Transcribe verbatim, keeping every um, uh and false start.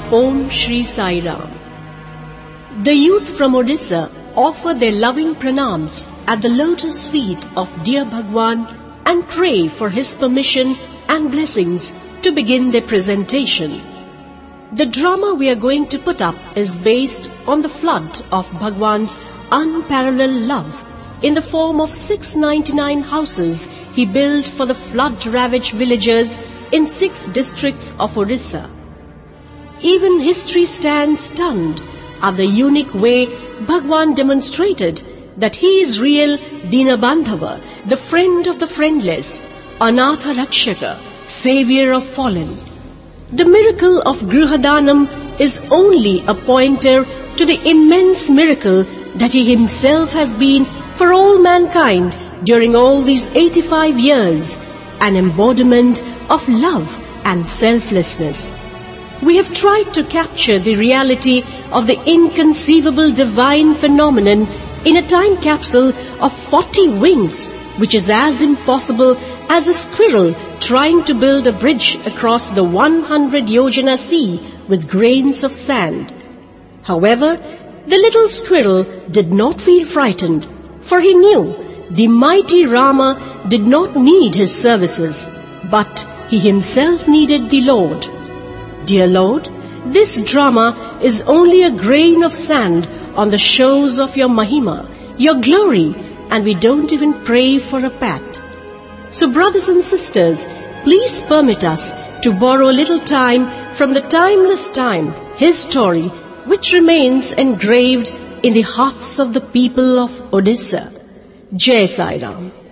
Om Shri Sai Ram. The youth from Odisha offer their loving pranams at the lotus feet of dear Bhagwan and pray for his permission and blessings to begin their presentation. The drama we are going to put up is based on the flood of Bhagwan's unparalleled love in the form of six hundred ninety-nine houses he built for the flood-ravaged villagers in six districts of Odisha. Even history stands stunned at the unique way Bhagwan demonstrated that he is real Dinabandhava, the friend of the friendless, Anatha Rakshaka, savior of fallen. The miracle of Grihadanam is only a pointer to the immense miracle that he himself has been for all mankind during all these eighty-five years, an embodiment of love and selflessness. We have tried to capture the reality of the inconceivable divine phenomenon in a time capsule of forty wings, which is as impossible as a squirrel trying to build a bridge across the one hundred yojana sea with grains of sand. However, the little squirrel did not feel frightened, for he knew the mighty Rama did not need his services, but he himself needed the Lord. Dear Lord, this drama is only a grain of sand on the shores of your Mahima, your glory, and we don't even pray for a pat. So brothers and sisters, please permit us to borrow a little time from the timeless time, his story, which remains engraved in the hearts of the people of Odisha. Jai Sai Ram.